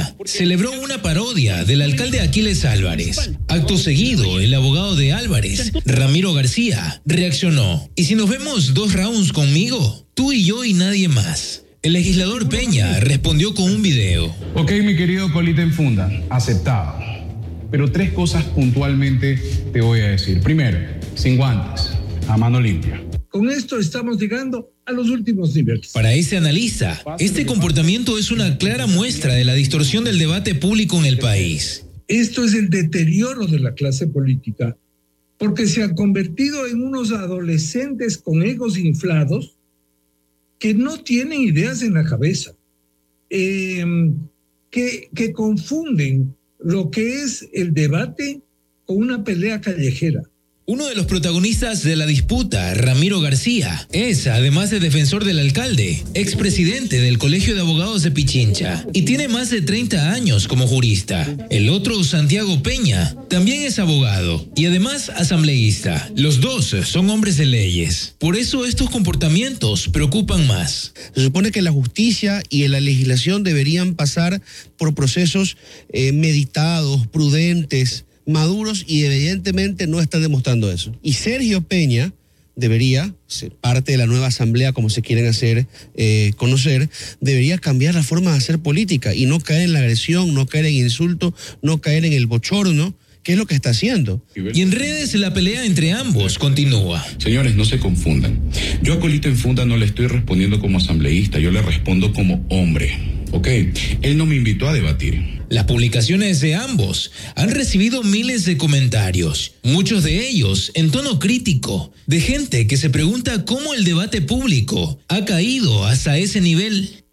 Peña celebró una parodia del alcalde Aquiles Álvarez. Acto seguido, el abogado de Álvarez, Ramiro García, reaccionó. ¿Y si nos vemos 2 rounds conmigo? Tú y yo y nadie más. El legislador Peña respondió con un video. Ok, mi querido colita en funda, aceptado. Pero 3 cosas puntualmente te voy a decir. Primero, sin guantes, a mano limpia. Con esto estamos llegando a los últimos niveles. Para ese analista, este comportamiento es una clara muestra de la distorsión del debate público en el país. Esto es el deterioro de la clase política, porque se han convertido en unos adolescentes con egos inflados que no tienen ideas en la cabeza, que confunden lo que es el debate con una pelea callejera. Uno de los protagonistas de la disputa, Ramiro García, es, además de defensor del alcalde, expresidente del Colegio de Abogados de Pichincha y tiene más de 30 años como jurista. El otro, Santiago Peña, también es abogado y además asambleísta. Los dos son hombres de leyes. Por eso estos comportamientos preocupan más. Se supone que la justicia y la legislación deberían pasar por procesos meditados, prudentes, maduros, y evidentemente no están demostrando eso. Y Sergio Peña debería, ser parte de la nueva asamblea, como se quieren hacer conocer, debería cambiar la forma de hacer política y no caer en la agresión, no caer en insulto, no caer en el bochorno, que es lo que está haciendo. Y en redes la pelea entre ambos continúa. Señores, no se confundan. Yo a Colito en Funda no le estoy respondiendo como asambleísta, yo le respondo como hombre. Ok, él no me invitó a debatir. Las publicaciones de ambos han recibido miles de comentarios, muchos de ellos en tono crítico, de gente que se pregunta cómo el debate público ha caído hasta ese nivel.